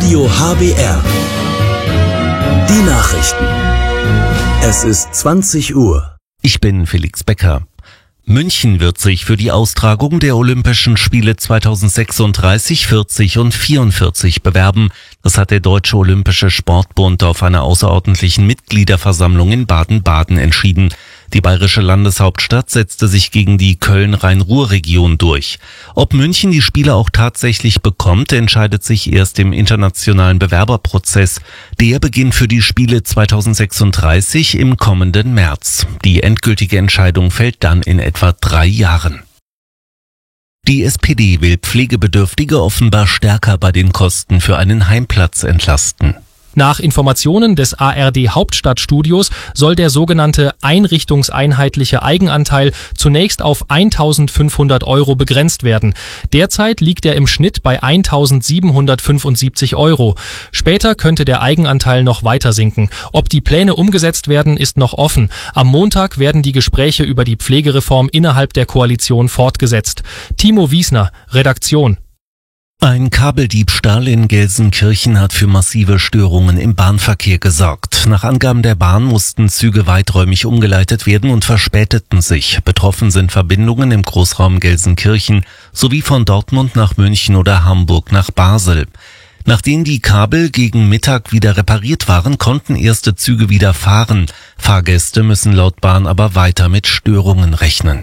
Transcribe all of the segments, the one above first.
Radio HBR. Die Nachrichten. Es ist 20 Uhr. Ich bin Felix Becker. München wird sich für die Austragung der Olympischen Spiele 2036, 40 und 44 bewerben. Das hat der Deutsche Olympische Sportbund auf einer außerordentlichen Mitgliederversammlung in Baden-Baden entschieden. Die bayerische Landeshauptstadt setzte sich gegen die Köln-Rhein-Ruhr-Region durch. Ob München die Spiele auch tatsächlich bekommt, entscheidet sich erst im internationalen Bewerberprozess. Der beginnt für die Spiele 2036 im kommenden März. Die endgültige Entscheidung fällt dann in etwa 3 Jahren. Die SPD will Pflegebedürftige offenbar stärker bei den Kosten für einen Heimplatz entlasten. Nach Informationen des ARD Hauptstadtstudios soll der sogenannte einrichtungseinheitliche Eigenanteil zunächst auf 1.500 € begrenzt werden. Derzeit liegt er im Schnitt bei 1.775 €. Später könnte der Eigenanteil noch weiter sinken. Ob die Pläne umgesetzt werden, ist noch offen. Am Montag werden die Gespräche über die Pflegereform innerhalb der Koalition fortgesetzt. Timo Wiesner, Redaktion. Ein Kabeldiebstahl in Gelsenkirchen hat für massive Störungen im Bahnverkehr gesorgt. Nach Angaben der Bahn mussten Züge weiträumig umgeleitet werden und verspäteten sich. Betroffen sind Verbindungen im Großraum Gelsenkirchen sowie von Dortmund nach München oder Hamburg nach Basel. Nachdem die Kabel gegen Mittag wieder repariert waren, konnten erste Züge wieder fahren. Fahrgäste müssen laut Bahn aber weiter mit Störungen rechnen.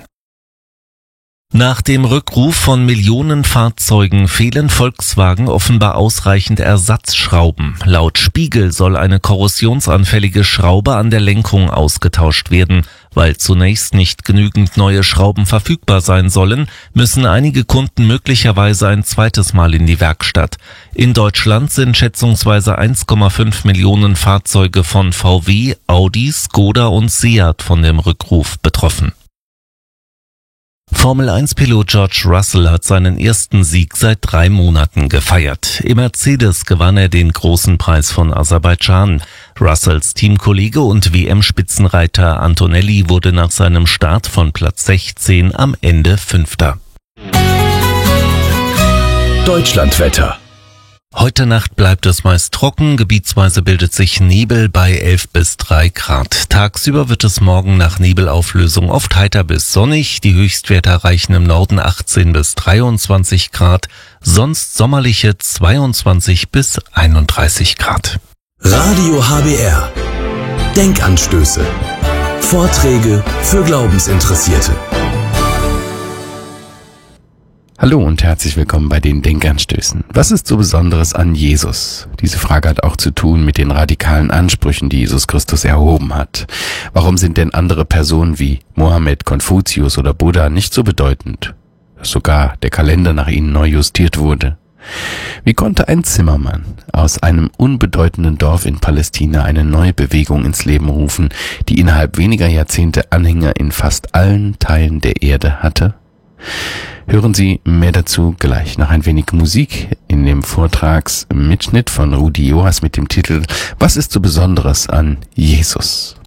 Nach dem Rückruf von Millionen Fahrzeugen fehlen Volkswagen offenbar ausreichend Ersatzschrauben. Laut Spiegel soll eine korrosionsanfällige Schraube an der Lenkung ausgetauscht werden. Weil zunächst nicht genügend neue Schrauben verfügbar sein sollen, müssen einige Kunden möglicherweise ein zweites Mal in die Werkstatt. In Deutschland sind schätzungsweise 1,5 Millionen Fahrzeuge von VW, Audi, Skoda und Seat von dem Rückruf betroffen. Formel-1-Pilot George Russell hat seinen ersten Sieg seit 3 Monaten gefeiert. Im Mercedes gewann er den großen Preis von Aserbaidschan. Russells Teamkollege und WM-Spitzenreiter Antonelli wurde nach seinem Start von Platz 16 am Ende 5. Deutschlandwetter. Heute Nacht bleibt es meist trocken, gebietsweise bildet sich Nebel bei 11 bis 3 Grad. Tagsüber wird es morgen nach Nebelauflösung oft heiter bis sonnig. Die Höchstwerte erreichen im Norden 18 bis 23 Grad, sonst sommerliche 22 bis 31 Grad. Radio HBR. Denkanstöße. Vorträge für Glaubensinteressierte. Hallo und herzlich willkommen bei den Denkanstößen. Was ist so Besonderes an Jesus? Diese Frage hat auch zu tun mit den radikalen Ansprüchen, die Jesus Christus erhoben hat. Warum sind denn andere Personen wie Mohammed, Konfuzius oder Buddha nicht so bedeutend, dass sogar der Kalender nach ihnen neu justiert wurde? Wie konnte ein Zimmermann aus einem unbedeutenden Dorf in Palästina eine neue Bewegung ins Leben rufen, die innerhalb weniger Jahrzehnte Anhänger in fast allen Teilen der Erde hatte? Hören Sie mehr dazu gleich nach ein wenig Musik in dem Vortragsmitschnitt von Rudi Joas mit dem Titel »Was ist so Besonderes an Jesus?«